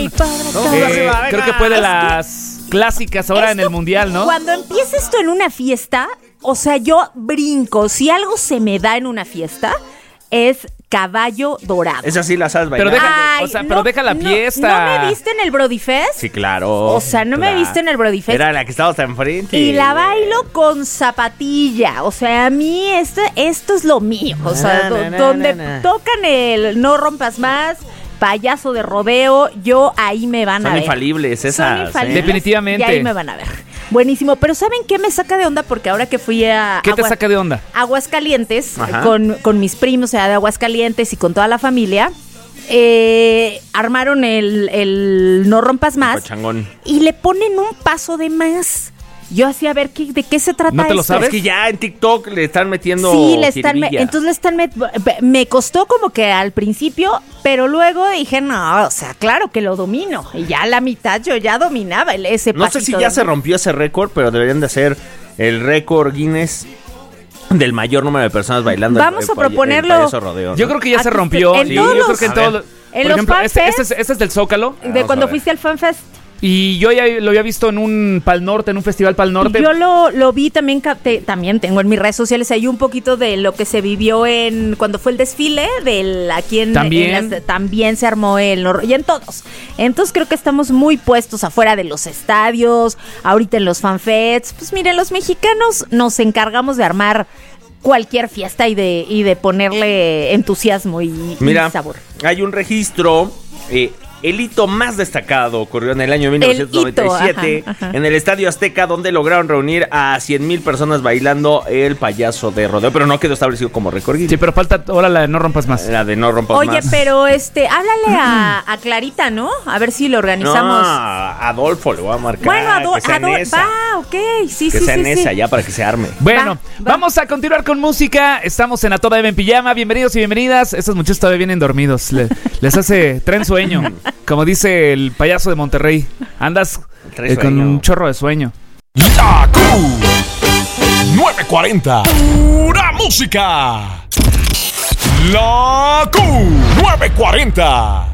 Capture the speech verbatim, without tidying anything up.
Ay, eh, creo que fue de las clásicas ahora esto, en el mundial, ¿no? Cuando empieza esto en una fiesta, o sea, yo brinco. Si algo se me da en una fiesta, es Caballo Dorado. Esa sí la sabes bailar. Pero deja, Ay, o sea, no, pero deja la no, fiesta. ¿No me viste en el Brody Fest? Sí, claro. O sea, no me viste en el Brody Fest. Era la que estábamos enfrente. Y la bailo con zapatilla. O sea, a mí esto, esto es lo mío. O sea, Na, do- na, na, donde na, na. tocan el No Rompas Más, Payaso de Rodeo, yo ahí me van Son a ver. infalibles esas. Son infalibles. ¿eh? Definitivamente. Y ahí me van a ver. Buenísimo. Pero ¿saben qué me saca de onda? Porque ahora que fui a ¿Qué te Agua- saca de onda? Aguascalientes, Ajá. con, con mis primos, o sea, de Aguascalientes y con toda la familia, eh, armaron el, el No Rompas Más Cochangón. y le ponen un paso de más. Yo así a ver qué, de qué se trata ¿No te lo esto. sabes? Es que ya en TikTok le están metiendo. Sí, le están me- jiribilla. entonces le están met- me costó como que al principio, pero luego dije, no, o sea, claro que lo domino. Y ya a la mitad yo ya dominaba el, ese No sé si pasito ya de se más. rompió ese récord, pero deberían de hacer el récord Guinness del mayor número de personas bailando. el- Vamos el a pay- el proponerlo. payaso rodeo, ¿no? Yo creo que ya Aquí se está- rompió. en Sí, todos yo los- creo que en A todo. ver. En Por los ejemplo, este, fanfests. este es, este es del Zócalo. De Vamos a cuando ver. fuiste al FanFest. Y yo ya lo había visto en un Pal Norte, en un festival Pal Norte. Y yo lo, lo vi también, capté- también tengo en mis redes sociales ahí un poquito de lo que se vivió en cuando fue el desfile del aquí en También. en las- también se armó el nor- y en todos. Entonces creo que estamos muy puestos afuera de los estadios, ahorita en los fanfests. Pues miren, los mexicanos nos encargamos de armar cualquier fiesta y de y de ponerle entusiasmo y, y Mira, sabor. hay un registro. eh, El hito más destacado ocurrió en el año mil El novecientos noventa y siete hito, ajá, ajá. en el Estadio Azteca, donde lograron reunir a cien mil personas bailando el payaso de rodeo, pero no quedó establecido como récord Guinness. Sí, pero falta ahora la de No Rompas Más. La de No Rompas Oye, Más. pero este, háblale a, a Clarita, ¿no? A ver si lo No, organizamos. a Adolfo le voy a marcar. Bueno, Ado- que sea en Ado- esa. va, ok, sí, que sí, sea sí, en sí. esa ya para que se arme. Bueno, Va, va. vamos a continuar con música. Estamos en A Toda Eva en Pijama. Bienvenidos y bienvenidas. Estos muchachos todavía vienen dormidos. Le- les hace, traen sueño. Como dice el payaso de Monterrey. Andas Trae eh, con sueño. un chorro de sueño. La Q nueve cuarenta, pura música. La Q nueve cuarenta.